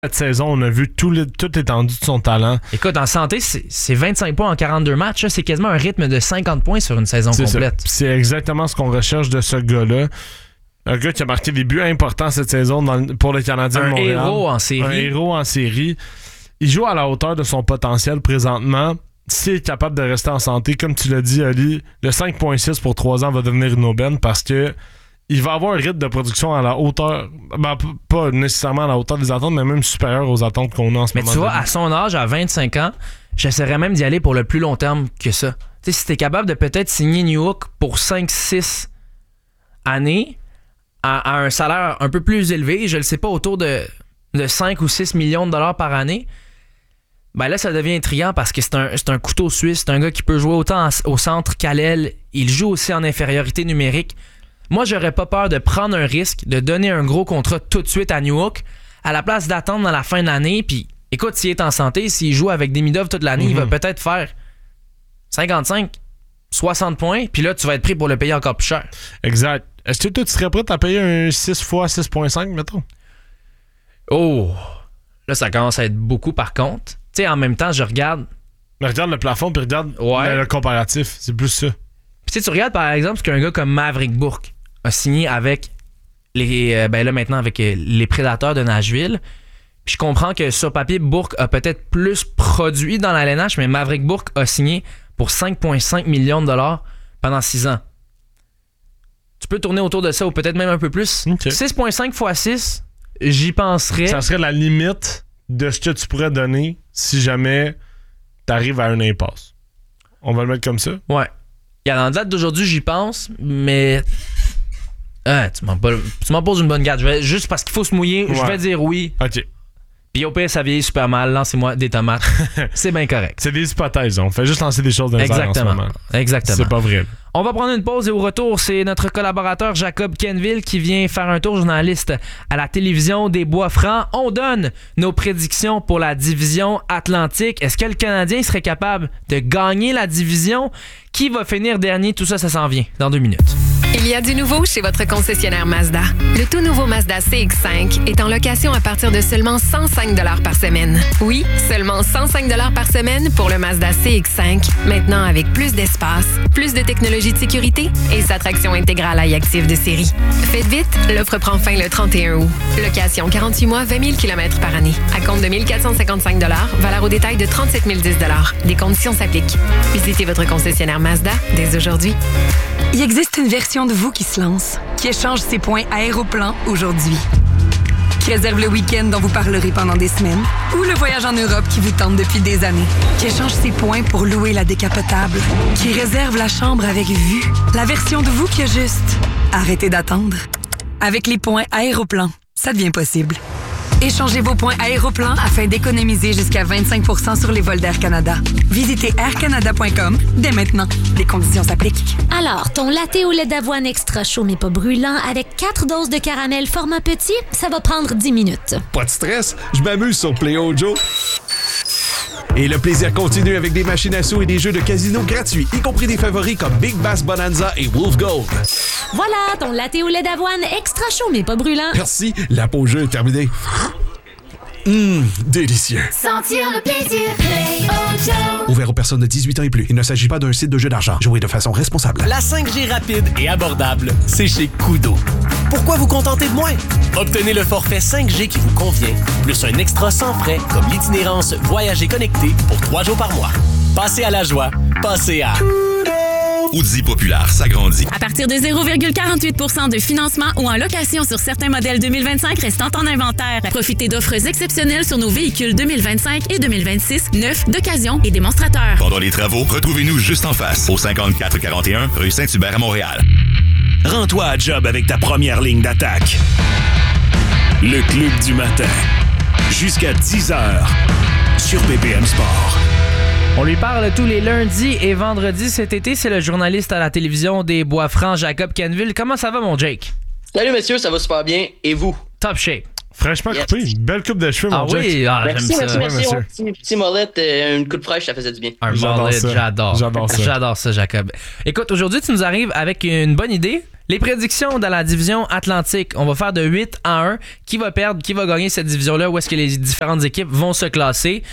Cette saison, on a vu toute l'étendue de son talent. Écoute, en santé, c'est 25 points en 42 matchs. Là. C'est quasiment un rythme de 50 points sur une saison complète. C'est exactement ce qu'on recherche de ce gars-là. Un gars qui a marqué des buts importants cette saison pour le Canadien de Montréal. Un héros en série. Il joue à la hauteur de son potentiel présentement. S'il est capable de rester en santé, comme tu l'as dit, Ali, le 5.6 pour 3 ans va devenir une aubaine parce que il va avoir un rythme de production à la hauteur, pas nécessairement à la hauteur des attentes, mais même supérieur aux attentes qu'on a en ce moment. Mais tu vois, à son âge, à 25 ans, j'essaierais même d'y aller pour le plus long terme que ça. Tu sais, si t'es capable de peut-être signer Newhook pour 5-6 années à un salaire un peu plus élevé, je le sais pas, autour de 5 ou 6 millions de dollars par année, ben là, ça devient intriguant parce que c'est un couteau suisse. C'est un gars qui peut jouer autant au centre qu'à l'aile. Il joue aussi en infériorité numérique. Moi, j'aurais pas peur de prendre un risque, de donner un gros contrat tout de suite à Newhook, à la place d'attendre dans la fin de l'année. Puis, écoute, s'il est en santé, s'il joue avec Demidov toute l'année, il va peut-être faire 55, 60 points. Puis là, tu vas être pris pour le payer encore plus cher. Exact. Est-ce que toi, tu serais prêt à payer un 6 fois 6.5, mettons? Oh! Là, ça commence à être beaucoup, par contre. Tu sais, en même temps, je regarde... Mais regarde le plafond, puis regarde le comparatif. C'est plus ça. Puis tu regardes, par exemple, ce qu'un gars comme Maverick Bourque a signé avec les Prédateurs de Nashville. Puis je comprends que sur papier, Bourque a peut-être plus produit dans la LNH, mais Maverick Bourque a signé pour 5,5 millions de dollars pendant 6 ans. Tu peux tourner autour de ça ou peut-être même un peu plus. Okay. 6,5 x 6, j'y penserais. Ça serait la limite de ce que tu pourrais donner si jamais t'arrives à une impasse. On va le mettre comme ça? Ouais. En date d'aujourd'hui, j'y pense, mais... tu m'en poses une bonne garde. Juste parce qu'il faut se mouiller, je vais dire oui. OK. Puis au pire, ça vieillit super mal. Lancez-moi des tomates. C'est bien correct. C'est des hypothèses. On fait juste lancer des choses dans les airs en ce moment. Exactement. C'est pas vrai. On va prendre une pause et au retour, c'est notre collaborateur Jacob Kenville qui vient faire un tour, journaliste à la télévision des Bois-Francs. On donne nos prédictions pour la division Atlantique. Est-ce que le Canadien serait capable de gagner la division? Qui va finir dernier? Tout ça, ça s'en vient dans 2 minutes. Il y a du nouveau chez votre concessionnaire Mazda. Le tout nouveau Mazda CX-5 est en location à partir de seulement 105 $ par semaine. Oui, seulement 105 $ par semaine pour le Mazda CX-5. Maintenant avec plus d'espace, plus de technologie de sécurité et sa traction intégrale iActive de série. Faites vite, l'offre prend fin le 31 août. Location 48 mois, 20 000 km par année. À compte de 1 455 $, valeur au détail de 37 010 $. Des conditions s'appliquent. Visitez votre concessionnaire Mazda dès aujourd'hui. Il existe une version de vous qui se lance, qui échange ses points Aéroplan aujourd'hui, qui réserve le week-end dont vous parlerez pendant des semaines, ou le voyage en Europe qui vous tente depuis des années, qui échange ses points pour louer la décapotable, qui réserve la chambre avec vue, la version de vous qui a juste arrêté d'attendre. Avec les points Aéroplan, ça devient possible. Échangez vos points Aéroplan afin d'économiser jusqu'à 25 % sur les vols d'Air Canada. Visitez aircanada.com dès maintenant. Les conditions s'appliquent. Alors, ton latte au lait d'avoine extra chaud mais pas brûlant avec 4 doses de caramel format petit, ça va prendre 10 minutes. Pas de stress, je m'amuse sur Play-O-Joe. Et le plaisir continue avec des machines à sous et des jeux de casino gratuits, y compris des favoris comme Big Bass Bonanza et Wolf Gold. Voilà, ton latte au lait d'avoine extra chaud mais pas brûlant. Merci, la pause jeu est terminée. Délicieux. Sentir le plaisir, Play-O-Joe. Ouvert aux personnes de 18 ans et plus. Il ne s'agit pas d'un site de jeu d'argent. Jouez de façon responsable. La 5G rapide et abordable, c'est chez Koodo. Pourquoi vous contenter de moins? Obtenez le forfait 5G qui vous convient, plus un extra sans frais, comme l'itinérance Voyager connecté pour 3 jours par mois. Passez à la joie. Passez à... Audi Populaire s'agrandit. À partir de 0,48 % de financement ou en location sur certains modèles 2025 restant en inventaire. Profitez d'offres exceptionnelles sur nos véhicules 2025 et 2026, neufs, d'occasion et démonstrateurs. Pendant les travaux, retrouvez-nous juste en face, au 5441 rue Saint-Hubert à Montréal. Rends-toi à job avec ta première ligne d'attaque. Le Club du matin. Jusqu'à 10h sur BPM Sport. On lui parle tous les lundis et vendredis cet été. C'est le journaliste à la télévision des Bois-Francs, Jacob Kenville. Comment ça va, mon Jake? Salut, messieurs, ça va super bien. Et vous? Top shape. Fraîchement coupé, une belle coupe de cheveux, mon Jack. Oui, j'aime ça. Merci. Petit mollet, une coupe fraîche, ça faisait du bien. Un mollet, j'adore ça. J'adore ça, Jacob. Écoute, aujourd'hui, tu nous arrives avec une bonne idée. Les prédictions dans la division Atlantique, on va faire de 8-1. Qui va perdre, qui va gagner cette division-là, où est-ce que les différentes équipes vont se classer.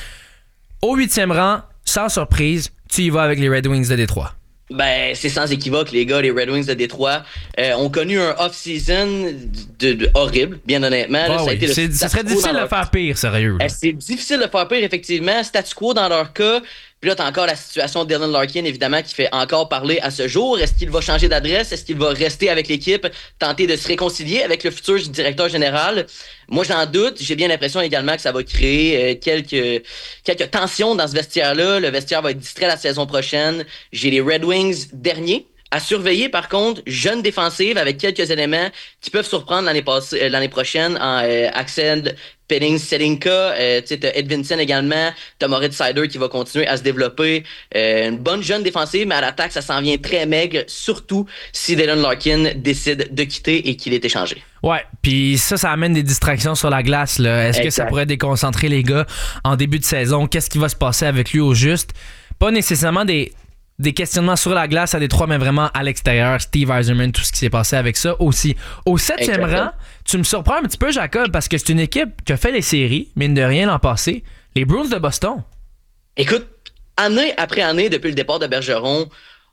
Au 8e rang, sans surprise, tu y vas avec les Red Wings de Détroit. Ben, c'est sans équivoque, les gars, les Red Wings de Détroit ont connu un off-season horrible, bien honnêtement. Là, ça serait difficile de faire pire, sérieux. C'est difficile de faire pire, effectivement. Statu quo dans leur cas. Puis là, t'as encore la situation de Dylan Larkin, évidemment, qui fait encore parler à ce jour. Est-ce qu'il va changer d'adresse? Est-ce qu'il va rester avec l'équipe, tenter de se réconcilier avec le futur directeur général? Moi, j'en doute. J'ai bien l'impression également que ça va créer quelques tensions dans ce vestiaire-là. Le vestiaire va être distrait la saison prochaine. J'ai les Red Wings derniers. À surveiller, par contre, jeune défensive avec quelques éléments qui peuvent surprendre l'année prochaine en Axel Penning-Selinka, t'as Edvinson également, t'as Moritz Seider qui va continuer à se développer. Une bonne jeune défensive, mais à l'attaque, ça s'en vient très maigre, surtout si Dylan Larkin décide de quitter et qu'il est échangé. Ouais, puis ça amène des distractions sur la glace, là. Est-ce que ça pourrait déconcentrer les gars en début de saison? Qu'est-ce qui va se passer avec lui au juste? Pas nécessairement des questionnements sur la glace à Détroit, mais vraiment à l'extérieur. Steve Yzerman, tout ce qui s'est passé avec ça aussi. Au 7e rang, tu me surprends un petit peu, Jacob, parce que c'est une équipe qui a fait les séries, mine de rien, l'an passé. Les Bruins de Boston. Écoute, année après année, depuis le départ de Bergeron,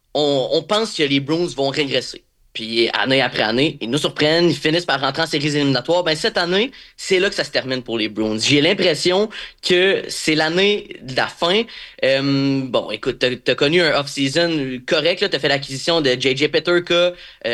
on pense que les Bruins vont régresser. Puis année après année, ils nous surprennent, ils finissent par rentrer en séries éliminatoires. Ben cette année, c'est là que ça se termine pour les Bruins. J'ai l'impression que c'est l'année de la fin. Bon, écoute, t'as connu un off-season correct, là, t'as fait l'acquisition de J.J. Peterka,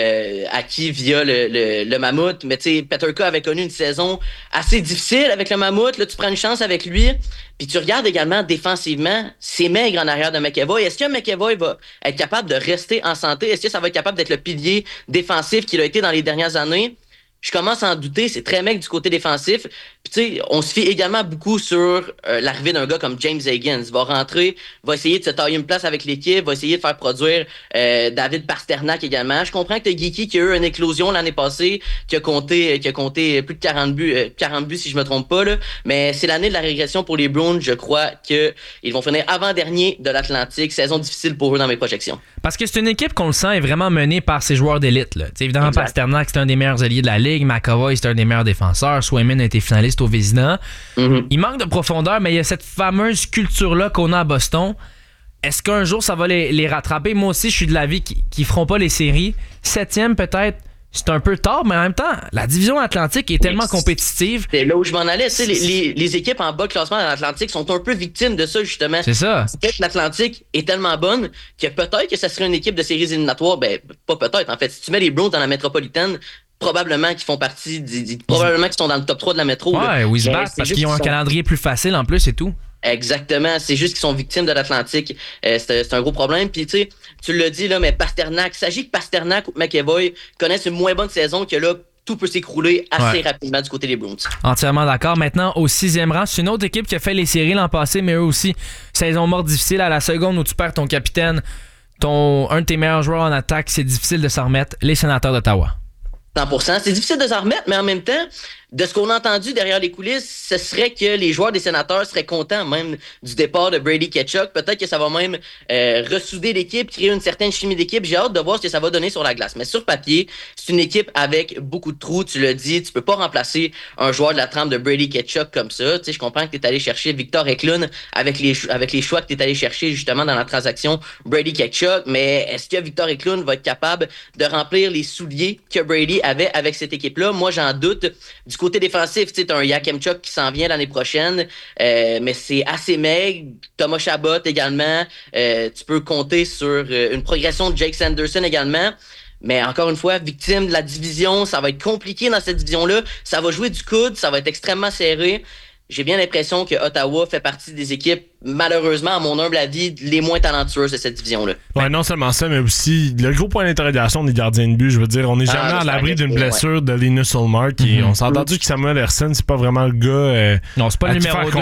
acquis via le Mammouth. Mais tu sais, Peterka avait connu une saison assez difficile avec le Mammouth. Là, tu prends une chance avec lui. Puis tu regardes également défensivement, c'est maigre en arrière de McAvoy. Est-ce que McAvoy va être capable de rester en santé? Est-ce que ça va être capable d'être le pilier défensif qu'il a été dans les dernières années? Je commence à en douter, c'est très maigre du côté défensif. Puis tu sais, on se fie également beaucoup sur l'arrivée d'un gars comme James Higgins. Va rentrer, va essayer de se tailler une place avec l'équipe, va essayer de faire produire David Pasternak également. Je comprends que t'as Geeky qui a eu une éclosion l'année passée, qui a compté plus de 40 buts si je me trompe pas, là. Mais c'est l'année de la régression pour les Bruins. Je crois qu'ils vont finir avant-dernier de l'Atlantique. Saison difficile pour eux dans mes projections. Parce que c'est une équipe qu'on le sent est vraiment menée par ses joueurs d'élite. Là. Évidemment, exact. Pasternak, c'est un des meilleurs alliés de la Ligue. McAvoy, c'est un des meilleurs défenseurs. Swayman a été finaliste au Vézina. Mm-hmm. Il manque de profondeur, mais il y a cette fameuse culture-là qu'on a à Boston. Est-ce qu'un jour, ça va les rattraper? Moi aussi, je suis de l'avis qu'ils feront pas les séries. 7e, peut-être. C'est un peu tard, mais en même temps, la division Atlantique est tellement compétitive. C'est là où je m'en allais. Tu sais, les équipes en bas de classement de l'Atlantique sont un peu victimes de ça, justement. C'est ça. Peut-être que l'Atlantique est tellement bonne que peut-être que ça serait une équipe de séries éliminatoires. Ben, pas peut-être. En fait, si tu mets les Bruins dans la métropolitaine, probablement qu'ils font partie probablement qu'ils sont dans le top 3 de la métro. Ouais, oui, parce qu'ils ont un calendrier plus facile en plus et tout. Exactement, c'est juste qu'ils sont victimes de l'Atlantique. C'est un gros problème. Puis tu sais, tu l'as dit là, mais Pasternak, il s'agit que Pasternak ou McAvoy connaissent une moins bonne saison, que là, tout peut s'écrouler assez rapidement du côté des Bruins. Entièrement d'accord. Maintenant, au 6e rang, c'est une autre équipe qui a fait les séries l'an passé, mais eux aussi, saison morte difficile à la seconde où tu perds ton capitaine, un de tes meilleurs joueurs en attaque, c'est difficile de s'en remettre. Les Sénateurs d'Ottawa. 100%. C'est difficile de s'en remettre, mais en même temps, de ce qu'on a entendu derrière les coulisses, ce serait que les joueurs des Sénateurs seraient contents même du départ de Brady Tkachuk. Peut-être que ça va même ressouder l'équipe, créer une certaine chimie d'équipe. J'ai hâte de voir ce que ça va donner sur la glace. Mais sur papier, c'est une équipe avec beaucoup de trous. Tu l'as dit, tu peux pas remplacer un joueur de la trempe de Brady Tkachuk comme ça. Tu sais, je comprends que tu es allé chercher Victor Eklund avec les choix que tu es allé chercher justement dans la transaction Brady Tkachuk. Mais est-ce que Victor Eklund va être capable de remplir les souliers que Brady avait avec cette équipe-là? Moi, j'en doute. Du côté défensif, tu sais, t'as un Yakemchuk qui s'en vient l'année prochaine, mais c'est assez maigre. Thomas Chabot également. Tu peux compter sur une progression de Jake Sanderson également. Mais encore une fois, victime de la division, ça va être compliqué dans cette division-là. Ça va jouer du coude, ça va être extrêmement serré. J'ai bien l'impression que Ottawa fait partie des équipes, malheureusement, à mon humble avis, les moins talentueuses de cette division-là. Ouais, non seulement ça, mais aussi le gros point d'interrogation des gardiens de but. Je veux dire, on n'est jamais à l'abri d'une blessure de Linus Ullmark. On s'est entendu que Samuel Ersson, c'est pas vraiment le gars. Non, c'est pas le numéro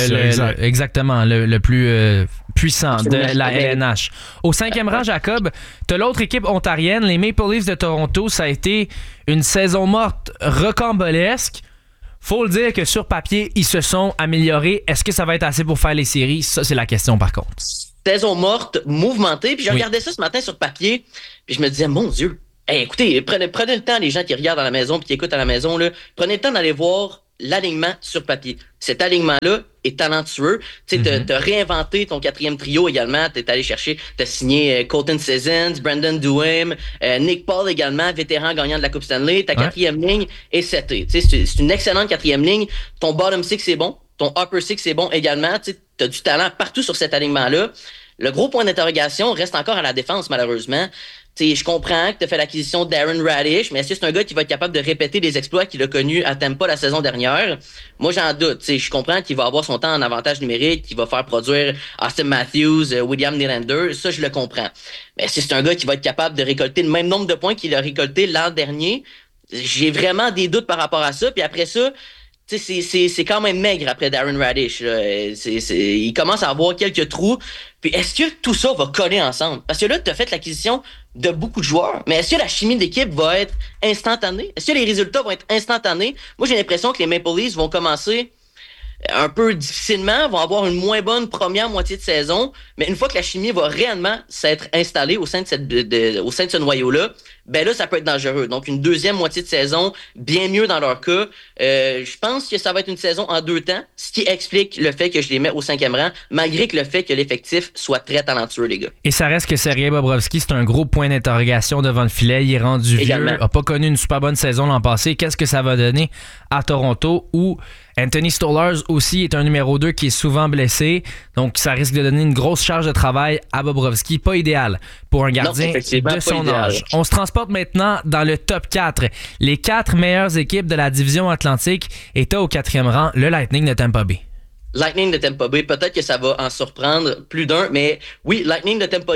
2, exactement, le plus puissant de la LNH. Au 5e rang, Jacob, t'as l'autre équipe ontarienne, les Maple Leafs de Toronto. Ça a été une saison morte rocambolesque. faut le dire que sur papier, ils se sont améliorés. Est-ce que ça va être assez pour faire les séries? Ça, c'est la question par contre. Saison morte, mouvementée. Puis je regardais ça ce matin sur papier. Puis je me disais, mon Dieu, écoutez, prenez le temps, les gens qui regardent à la maison puis qui écoutent à la maison, là, prenez le temps d'aller voir l'alignement sur papier. Cet alignement-là est talentueux. Tu sais, t'as réinventé ton 4e trio également. T'es allé chercher, t'as signé Colton Sissons, Brandon Duhaime, Nick Paul également, vétéran gagnant de la Coupe Stanley. Ta 4e ligne est setée. Tu sais, c'est une excellente 4e ligne. Ton bottom six c'est bon. Ton upper six c'est bon également. Tu sais, t'as du talent partout sur cet alignement-là. Le gros point d'interrogation reste encore à la défense, malheureusement. T'sais, je comprends que tu as fait l'acquisition d'Aaron Radish, mais est-ce que c'est un gars qui va être capable de répéter les exploits qu'il a connus à Tampa la saison dernière? Moi, j'en doute. T'sais, je comprends qu'il va avoir son temps en avantage numérique, qu'il va faire produire Austin Matthews, William Nylander. Ça, je le comprends. Mais est-ce que c'est un gars qui va être capable de récolter le même nombre de points qu'il a récolté l'an dernier? J'ai vraiment des doutes par rapport à ça. Puis après ça, c'est quand même maigre après Darren Radish. Il commence à avoir quelques trous. Puis est-ce que tout ça va coller ensemble? Parce que là, tu as fait l'acquisition de beaucoup de joueurs, mais est-ce que la chimie d'équipe va être instantanée? Est-ce que les résultats vont être instantanés? Moi, j'ai l'impression que les Maple Leafs vont commencer un peu difficilement, vont avoir une moins bonne première moitié de saison, mais une fois que la chimie va réellement s'être installée au sein de ce noyau-là, ben là, ça peut être dangereux. Donc, une deuxième moitié de saison, bien mieux dans leur cas. Je pense que ça va être une saison en 2 temps, ce qui explique le fait que je les mets au 5e rang, malgré que le fait que l'effectif soit très talentueux, les gars. Et ça reste que Sergei Bobrovsky, c'est un gros point d'interrogation devant le filet. Il est rendu vieux, n'a pas connu une super bonne saison l'an passé. Qu'est-ce que ça va donner à Toronto, où Anthony Stolarz aussi est un numéro 2 qui est souvent blessé. Donc, ça risque de donner une grosse charge de travail à Bobrovsky. Pas idéal pour un gardien de son âge. On se transporte maintenant dans le top 4. Les 4 meilleures équipes de la division Atlantique étaient au 4e rang, le Lightning de Tampa Bay. Lightning de Tampa Bay, peut-être que ça va en surprendre plus d'un, mais oui, Lightning de Tampa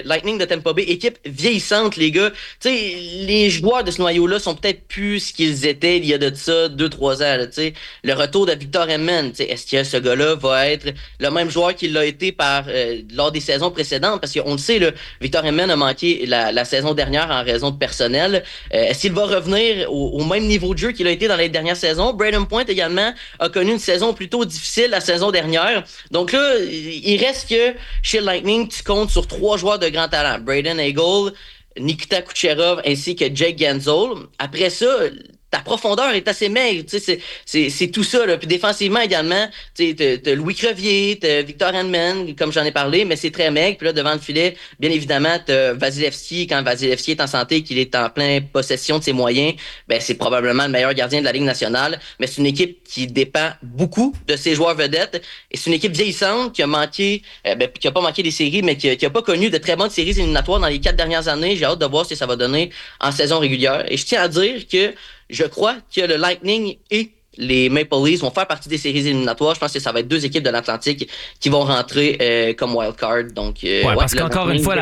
Bay, équipe vieillissante, les gars. Tu sais, les joueurs de ce noyau-là sont peut-être plus ce qu'ils étaient il y a de ça 2-3 ans. Tu sais, le retour de Victor Hedman, tu sais, est-ce que ce gars-là va être le même joueur qu'il l'a été lors des saisons précédentes? Parce qu'on le sait, là, Victor Hedman a manqué la saison dernière en raison de personnel. Est-ce qu'il va revenir au même niveau de jeu qu'il a été dans les dernières saisons? Brayden Point également a connu une saison plutôt difficile la saison dernière. Donc là, il reste que chez Lightning, tu comptes sur 3 joueurs de grand talent. Braden Hagel, Nikita Kucherov ainsi que Jake Gensel. Après ça, ta profondeur est assez maigre, tu sais, c'est tout ça, là. Puis défensivement également, tu sais, t'as Louis Crevier, t'as Victor Hedman, comme j'en ai parlé, mais c'est très maigre. Puis là, devant le filet, bien évidemment, t'as Vasilevskiy. Quand Vasilevskiy est en santé, qu'il est en pleine possession de ses moyens, ben c'est probablement le meilleur gardien de la Ligue nationale. Mais c'est une équipe qui dépend beaucoup de ses joueurs vedettes. Et c'est une équipe vieillissante qui a manqué, qui a pas manqué des séries, mais qui a pas connu de très bonnes séries éliminatoires dans les 4 dernières années. J'ai hâte de voir ce que ça va donner en saison régulière. Et je tiens à dire que je crois que le Lightning et les Maple Leafs vont faire partie des séries éliminatoires. Je pense que ça va être 2 équipes de l'Atlantique qui vont rentrer comme wildcard. Donc, parce qu'encore une fois,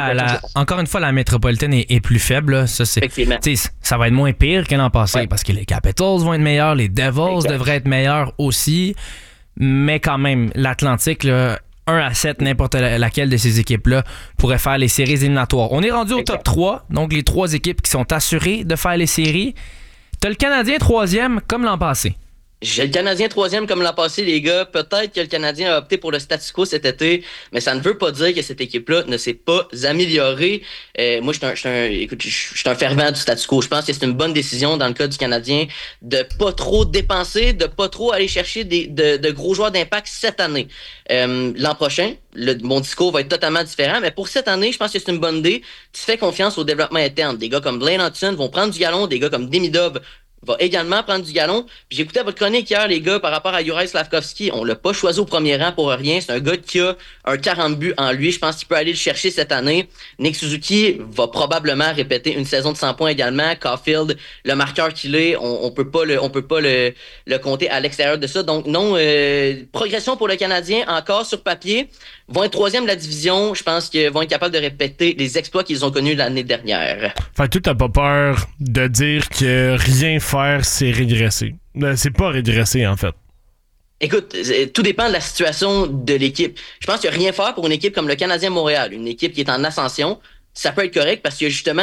la métropolitaine est plus faible. Là. Ça, ça va être moins pire que l'an passé parce que les Capitals vont être meilleurs, les Devils devraient être meilleurs aussi. Mais quand même, l'Atlantique, là, 1-7, n'importe laquelle de ces équipes-là pourrait faire les séries éliminatoires. On est rendu au top 3, donc les 3 équipes qui sont assurées de faire les séries. T'as le Canadien 3e comme l'an passé. J'ai le Canadien 3e comme l'an passé, les gars. Peut-être que le Canadien a opté pour le statu quo cet été, mais ça ne veut pas dire que cette équipe-là ne s'est pas améliorée. Moi, je suis un fervent du statu quo. Je pense que c'est une bonne décision dans le cas du Canadien de pas trop dépenser, de pas trop aller chercher de gros joueurs d'impact cette année. L'an prochain, mon discours va être totalement différent, mais pour cette année, je pense que c'est une bonne idée. Tu fais confiance au développement interne. Des gars comme Blaine Hudson vont prendre du galon, des gars comme Demidov va également prendre du galon. Puis j'écoutais votre chronique hier, les gars, par rapport à Juraj Slafkovský. On l'a pas choisi au premier rang pour rien. C'est un gars qui a un 40 buts en lui. Je pense qu'il peut aller le chercher cette année. Nick Suzuki va probablement répéter une saison de 100 points également. Caulfield, le marqueur qu'il est, on peut pas le compter à l'extérieur de ça. Donc non, progression pour le Canadien encore sur papier. Vont être 3e de la division. Je pense qu'ils vont être capables de répéter les exploits qu'ils ont connus l'année dernière. Fait que tu n'as pas peur de dire que rien faire, c'est régresser. C'est pas régresser, en fait. Écoute, tout dépend de la situation de l'équipe. Je pense que rien faire pour une équipe comme le Canadien Montréal, une équipe qui est en ascension, ça peut être correct parce que justement,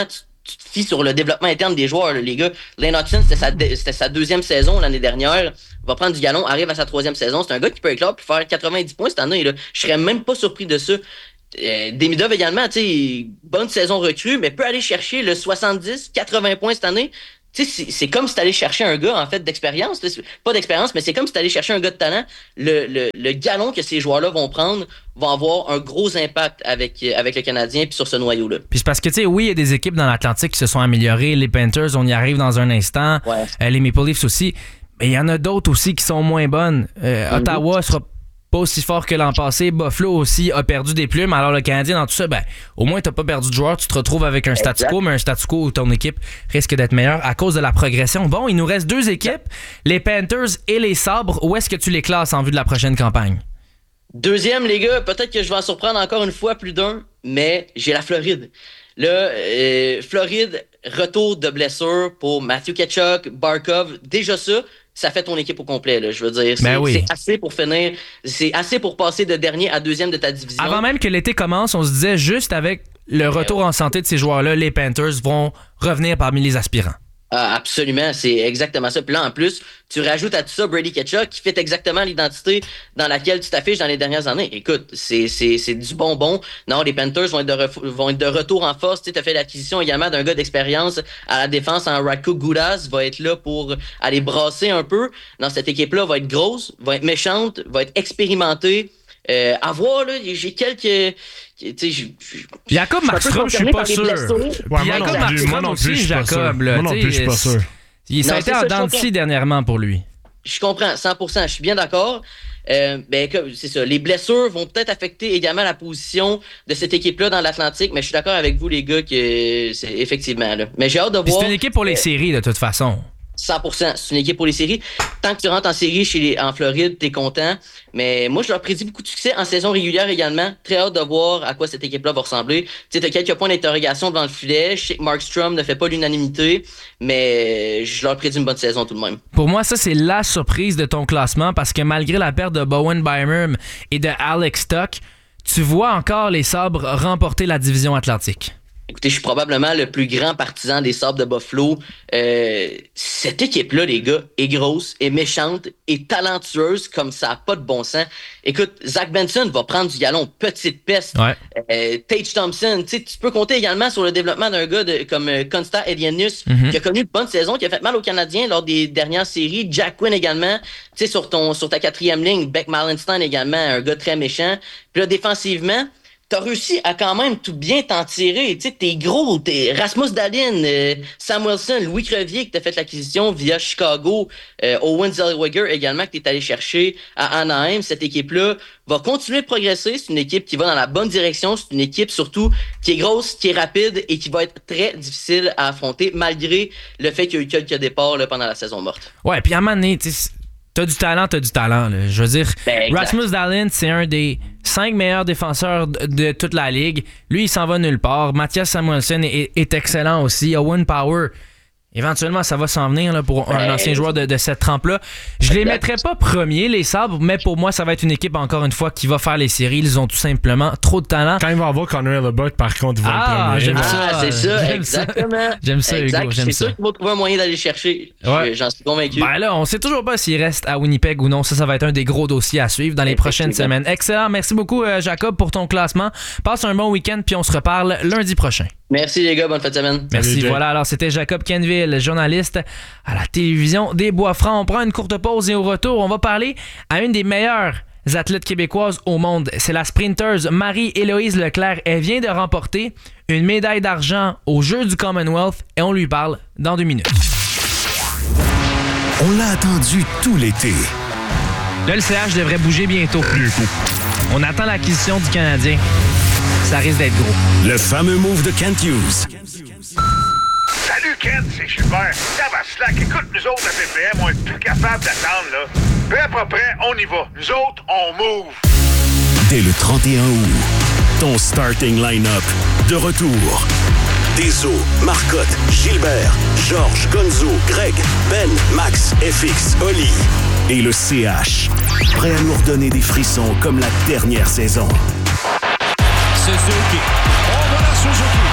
tu te fies sur le développement interne des joueurs, là, les gars. Lane Hutchins, c'était sa deuxième saison l'année dernière. Il va prendre du galon, arrive à sa troisième saison. C'est un gars qui peut éclore puis faire 90 points cette année. Là. Je serais même pas surpris de ça. Demidov également, tu sais, bonne saison recrue, mais peut aller chercher le 70, 80 points cette année. Tu sais, c'est comme si t'allais chercher un gars, en fait, d'expérience. Pas d'expérience, mais c'est comme si t'allais chercher un gars de talent. Le galon que ces joueurs-là vont prendre va avoir un gros impact avec le Canadien puis sur ce noyau-là. Puis c'est parce que, tu sais, oui, il y a des équipes dans l'Atlantique qui se sont améliorées. Les Panthers, on y arrive dans un instant. Ouais. Les Maple Leafs aussi. Mais il y en a d'autres aussi qui sont moins bonnes. Ottawa sera pas aussi fort que l'an passé. Buffalo aussi a perdu des plumes. Alors le Canadien, dans tout ça, au moins t'as pas perdu de joueur. Tu te retrouves avec un statu quo, mais un statu quo où ton équipe risque d'être meilleure à cause de la progression. Bon, il nous reste 2 équipes, les Panthers et les Sabres. Où est-ce que tu les classes en vue de la prochaine campagne? Deuxième, les gars, peut-être que je vais en surprendre encore une fois plus d'un, mais j'ai la Floride. Là, Floride, retour de blessure pour Matthew Tkachuk, Barkov. Déjà ça fait ton équipe au complet, là, je veux dire. C'est assez pour finir. C'est assez pour passer de dernier à deuxième de ta division. Avant même que l'été commence, on se disait juste avec le retour en santé de ces joueurs-là, les Panthers vont revenir parmi les aspirants. Ah, absolument, c'est exactement ça. Puis là, en plus, tu rajoutes à tout ça Brady Tkachuk qui fait exactement l'identité dans laquelle tu t'affiches dans les dernières années. Écoute, c'est du bonbon. Non, les Panthers vont être de retour en force. Tu as fait l'acquisition également d'un gars d'expérience à la défense en Radko Gudas, va être là pour aller brasser un peu. Non, cette équipe-là va être grosse, va être méchante, va être expérimentée. À voir, là, j'ai quelques... Jacob Markstrom, je suis pas sûr. Jacob Markstrom aussi, Jacob. Moi non plus, je suis pas sûr. Ça a été en dents de scie dernièrement pour lui. Je comprends, 100%. Je suis bien d'accord. C'est ça. Les blessures vont peut-être affecter également la position de cette équipe-là dans l'Atlantique, mais je suis d'accord avec vous, les gars, que c'est effectivement là. Mais j'ai hâte de voir. C'est une équipe pour les séries, de toute façon. 100%. C'est une équipe pour les séries. Tant que tu rentres en série en Floride, t'es content. Mais moi, je leur prédis beaucoup de succès en saison régulière également. Très hâte de voir à quoi cette équipe-là va ressembler. Tu sais, t'as quelques points d'interrogation devant le filet. Je sais que Markstrom ne fait pas l'unanimité, mais je leur prédis une bonne saison tout de même. Pour moi, ça, c'est la surprise de ton classement parce que malgré la perte de Bowen Byram et de Alex Stock, tu vois encore les Sabres remporter la division Atlantique. Écoutez, je suis probablement le plus grand partisan des Sabres de Buffalo. Cette équipe-là, les gars, est grosse, est méchante, est talentueuse comme ça n'a pas de bon sens. Écoute, Zach Benson va prendre du galon, petite peste. Ouais. Tage Thompson, tu peux compter également sur le développement d'un gars comme Konsta Elianius, qui a connu une bonne saison, qui a fait mal aux Canadiens lors des dernières séries. Jack Quinn également, tu sais, sur ta 4e ligne. Beck Malenstein également, un gars très méchant. Puis là, défensivement, t'as réussi à quand même tout bien t'en tirer. Tu sais, t'es gros, t'es Rasmus Dahlin, Sam Wilson, Louis Crevier, que t'as fait l'acquisition via Chicago, Owen Zellweger également, que t'es allé chercher à Anaheim. Cette équipe-là va continuer de progresser. C'est une équipe qui va dans la bonne direction. C'est une équipe, surtout, qui est grosse, qui est rapide et qui va être très difficile à affronter, malgré le fait qu'il y a eu quelques départs là, pendant la saison morte. Ouais, puis à un moment donné, t'as du talent. Là. Je veux dire, Rasmus Dahlin, c'est un des 5 meilleurs défenseurs de toute la ligue. Lui, il s'en va nulle part. Mathias Samuelsson est excellent aussi. Owen Power, éventuellement, ça va s'en venir là, pour un ancien joueur de cette trempe-là. Je les mettrais pas premiers, les Sabres, mais pour moi, ça va être une équipe, encore une fois, qui va faire les séries. Ils ont tout simplement trop de talent. Quand il va avoir Connor Hellebuck, par contre, il va le premier. J'aime ça. C'est ça, exactement. J'aime ça, Hugo. J'aime ça. C'est sûr qu'ils vont trouver un moyen d'aller chercher. Ouais. J'en suis convaincu. Là, on sait toujours pas s'il reste à Winnipeg ou non. Ça va être un des gros dossiers à suivre dans les prochaines semaines. Excellent. Merci beaucoup, Jacob, pour ton classement. Passe un bon week-end, puis on se reparle lundi prochain. Merci les gars, bonne fin de semaine. Merci. Voilà, alors c'était Jacob Kenville, journaliste à la télévision des Bois-Francs. On prend une courte pause et au retour, on va parler à une des meilleures athlètes québécoises au monde. C'est la sprinteuse Marie-Héloïse Leclerc. Elle vient de remporter une médaille d'argent aux Jeux du Commonwealth et on lui parle dans 2 minutes. On l'a attendu tout l'été. Là, le CH devrait bouger bientôt. On attend l'acquisition du Canadien. Ça risque d'être gros. Le fameux move de Kent Hughes. Salut Kent, c'est Gilbert. Tabarnak, écoute, nous autres à PPM, on est plus capable d'attendre, là. Peu à peu près, on y va. Nous autres, on move. Dès le 31 août, ton starting line-up de retour. Deso, Marcotte, Gilbert, Georges, Gonzo, Greg, Ben, Max, FX, Oli et le CH. Prêt à nous redonner des frissons comme la dernière saison. Suzuki. Oh, voilà Suzuki.